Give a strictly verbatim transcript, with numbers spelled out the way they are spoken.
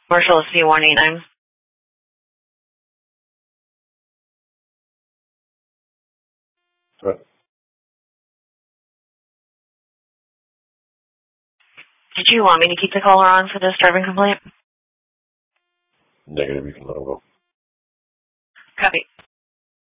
Marshall C one eight nine. Right. Did you want me to keep the caller on for this driving complaint? Negative, you can let him go. Copy.